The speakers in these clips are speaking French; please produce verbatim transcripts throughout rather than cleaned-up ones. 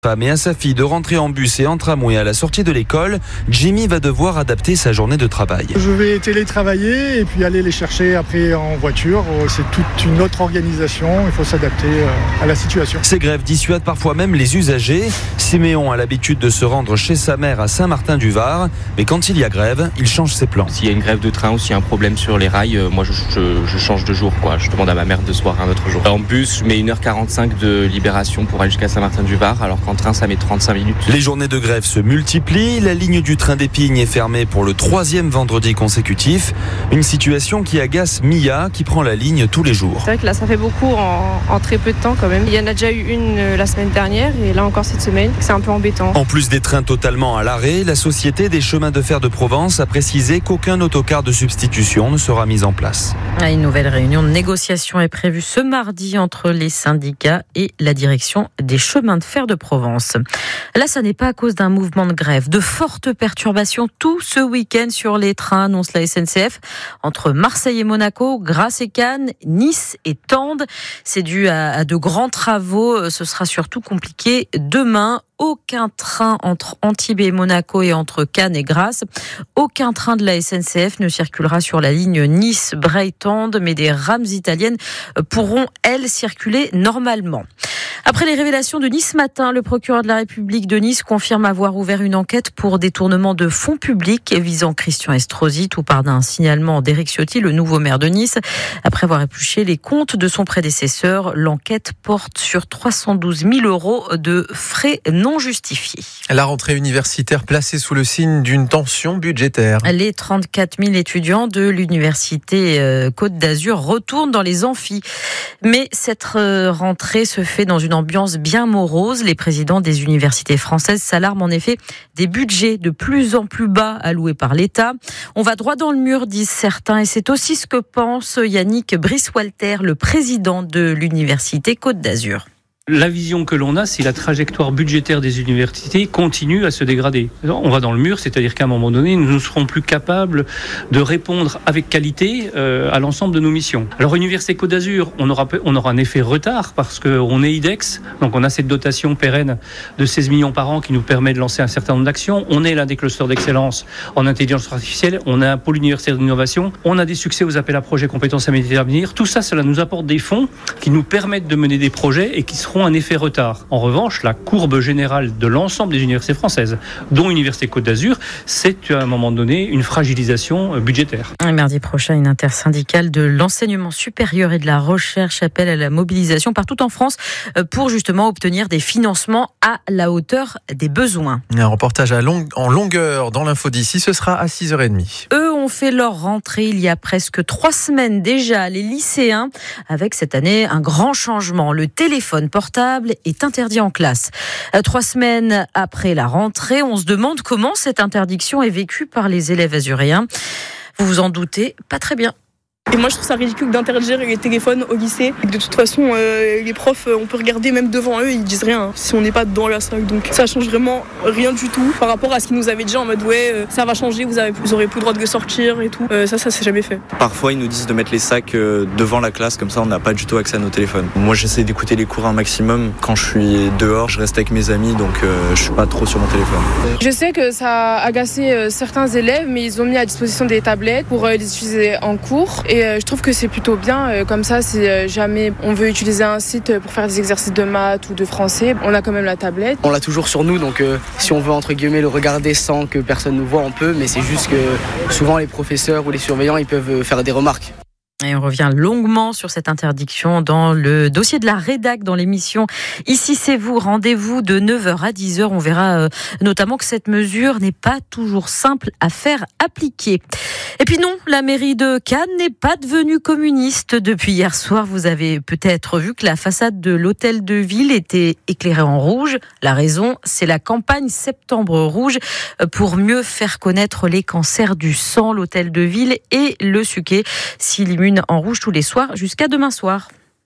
Femme et à sa fille de rentrer en bus et en tramway à la sortie de l'école, Jimmy va devoir adapter sa journée de travail. Je vais télétravailler et puis aller les chercher après en voiture. C'est toute une autre organisation, il faut s'adapter à la situation. Ces grèves dissuadent parfois même les usagers. Siméon a l'habitude de se rendre chez sa mère à Saint-Martin-du-Var, mais quand il y a grève, il change ses plans. S'il y a une grève de train ou s'il y a un problème sur les rails, moi je, je, je change de jour, quoi. Je demande à ma mère de se voir un autre jour. En bus, je mets une heure quarante-cinq de libération pour aller jusqu'à Saint-Martin-du-Var, alors qu'en train ça met trente-cinq minutes. Les journées de grève se multiplient. La ligne du train d'Épingle est fermée pour le troisième vendredi consécutif. Une situation qui agace Mia, qui prend la ligne tous les jours. C'est vrai que là, ça fait beaucoup en, en très peu de temps quand même. Il y en a déjà eu une euh, la semaine dernière et là encore cette semaine. C'est un peu embêtant. En plus des trains totalement à l'arrêt, la Société des chemins de fer de Provence a précisé qu'aucun autocar de substitution ne sera mis en place. Une nouvelle réunion de négociation est prévue ce mardi entre les syndicats et la direction des chemins de fer de Provence. Là, ça n'est pas à cause d'un mouvement de grève. De fortes perturbations tout ce week-end sur les trains, annonce la S N C F, entre Marseille et Monaco, Grasse et Cannes, Nice et Tende. C'est dû à, à de grands travaux. Ce sera surtout compliqué demain. Aucun train entre Antibes et Monaco et entre Cannes et Grasse. Aucun train de la S N C F ne circulera sur la ligne Nice-Bray-Tende, mais des rames italiennes pourront, elles, circuler normalement. Après les révélations de Nice Matin, le procureur de la République de Nice confirme avoir ouvert une enquête pour détournement de fonds publics visant Christian Estrosi, tout part d'un signalement d'Éric Ciotti, le nouveau maire de Nice. Après avoir épluché les comptes de son prédécesseur, l'enquête porte sur trois cent douze mille euros de frais non justifiés. La rentrée universitaire placée sous le signe d'une tension budgétaire. Les trente-quatre mille étudiants de l'université Côte d'Azur retournent dans les amphis. Mais cette rentrée se fait dans une ambiance bien morose. Les présidents des universités françaises s'alarment en effet des budgets de plus en plus bas alloués par l'État. On va droit dans le mur, disent certains, et c'est aussi ce que pense Yannick Brice-Walter, le président de l'université Côte d'Azur. La vision que l'on a, c'est la trajectoire budgétaire des universités continue à se dégrader. On va dans le mur, c'est-à-dire qu'à un moment donné, nous ne serons plus capables de répondre avec qualité euh, à l'ensemble de nos missions. Alors, Université Côte d'Azur, on aura, on aura un effet retard parce qu'on est I D E X, donc on a cette dotation pérenne de seize millions par an qui nous permet de lancer un certain nombre d'actions. On est l'un des clusters d'excellence en intelligence artificielle, on a un pôle universitaire d'innovation, on a des succès aux appels à projets compétences à métiers d'avenir. Tout ça, cela nous apporte des fonds qui nous permettent de mener des projets et qui seront un effet retard. En revanche, la courbe générale de l'ensemble des universités françaises, dont l'Université Côte d'Azur, c'est à un moment donné une fragilisation budgétaire. Mardi prochain, une intersyndicale de l'enseignement supérieur et de la recherche appelle à la mobilisation partout en France pour justement obtenir des financements à la hauteur des besoins. Un reportage à long, en longueur dans l'info d'ici, ce sera à six heures trente. Eux ont fait leur rentrée il y a presque trois semaines déjà. Les lycéens, avec cette année un grand changement. Le téléphone portable est interdit en classe. Trois semaines après la rentrée, on se demande comment cette interdiction est vécue par les élèves azuréens. Vous vous en doutez, pas très bien. Et moi je trouve ça ridicule d'interdire les téléphones au lycée. De toute façon, euh, les profs, on peut regarder même devant eux, ils disent rien si on n'est pas dans la salle. Donc ça change vraiment rien du tout par rapport à ce qu'ils nous avaient dit en mode ouais, euh, ça va changer, vous, avez, vous aurez plus le droit de sortir et tout. Euh, ça, ça c'est jamais fait. Parfois ils nous disent de mettre les sacs euh, devant la classe, comme ça on n'a pas du tout accès à nos téléphones. Moi j'essaie d'écouter les cours un maximum. Quand je suis dehors, je reste avec mes amis, donc euh, je suis pas trop sur mon téléphone. Je sais que ça a agacé euh, certains élèves, mais ils ont mis à disposition des tablettes pour euh, les utiliser en cours. Et euh, je trouve que c'est plutôt bien, euh, comme ça si euh, jamais on veut utiliser un site pour faire des exercices de maths ou de français, on a quand même la tablette. On l'a toujours sur nous, donc euh, si on veut entre guillemets le regarder sans que personne nous voit, on peut, mais c'est juste que souvent les professeurs ou les surveillants ils peuvent faire des remarques. Et on revient longuement sur cette interdiction dans le dossier de la rédac dans l'émission Ici c'est vous. Rendez-vous de neuf heures à dix heures. On verra euh, notamment que cette mesure n'est pas toujours simple à faire appliquer. Et puis non, la mairie de Cannes n'est pas devenue communiste depuis hier soir. Vous avez peut-être vu que la façade de l'hôtel de ville était éclairée en rouge. La raison, c'est la campagne Septembre Rouge pour mieux faire connaître les cancers du sang. L'hôtel de ville et le Suquet s'illuminent en rouge tous les soirs jusqu'à demain soir.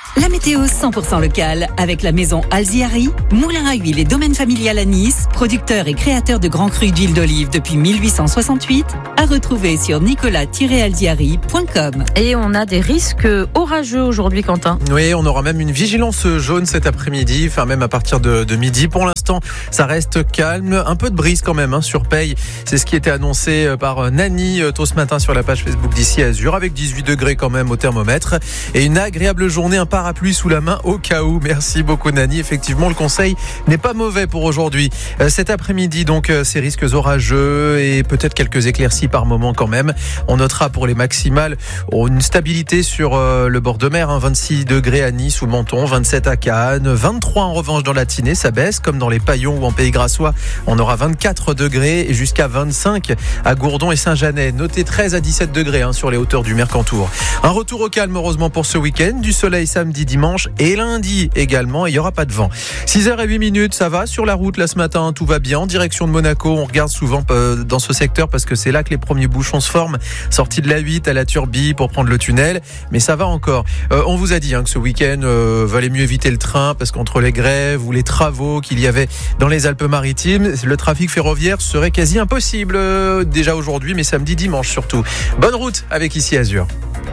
La météo cent pour cent locale avec la maison Alziari, moulin à huile et domaine familial à Nice, producteur et créateur de grands crus d'huile d'olive depuis mille huit cent soixante-huit, à retrouver sur nicolas tiret alziari point com. Et on a des risques orageux aujourd'hui, Quentin. Oui, on aura même une vigilance jaune cet après-midi, enfin même à partir de, de midi. Pour l'instant, ça reste calme, un peu de brise quand même hein, sur Peille. C'est ce qui était annoncé par Nani tôt ce matin sur la page Facebook d'Ici Azur, avec dix-huit degrés quand même au thermomètre et une agréable journée, un parapluie sous la main au cas où. Merci beaucoup Nani. Effectivement, le conseil n'est pas mauvais pour aujourd'hui. Euh, cet après-midi, donc, euh, ces risques orageux et peut-être quelques éclaircies par moment quand même. On notera pour les maximales une stabilité sur euh, le bord de mer, hein, vingt-six degrés à Nice ou Menton, vingt-sept à Cannes, vingt-trois en revanche dans la Tinée, ça baisse comme dans les Paillons ou en Pays Grassois. On aura vingt-quatre degrés et jusqu'à vingt-cinq à Gourdon et Saint-Janet. Notez treize à dix-sept degrés hein, sur les hauteurs du Mercantour. Un retour au calme heureusement pour ce week-end, du soleil samedi, dimanche et lundi également, il n'y aura pas de vent. six heures huit minutes, ça va sur la route là ce matin, tout va bien en direction de Monaco. On regarde souvent dans ce secteur parce que c'est là que les premiers bouchons se forment, sortie de la huit à la Turbie pour prendre le tunnel, mais ça va encore. Euh, on vous a dit hein, que ce week-end euh, valait mieux éviter le train parce qu'entre les grèves ou les travaux qu'il y avait dans les Alpes-Maritimes, le trafic ferroviaire serait quasi impossible euh, déjà aujourd'hui, mais samedi, dimanche surtout. Bonne route avec Ici Azur.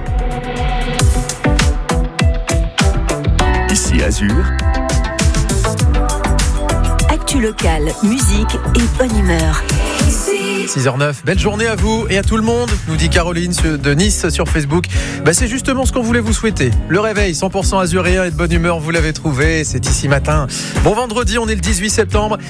Ici Azur. Actu locale, musique et bonne humeur. six heures neuf, belle journée à vous et à tout le monde, nous dit Caroline de Nice sur Facebook. Bah, c'est justement ce qu'on voulait vous souhaiter. Le réveil cent pour cent azuréen et de bonne humeur, vous l'avez trouvé, c'est ici matin. Bon vendredi, on est le dix-huit septembre.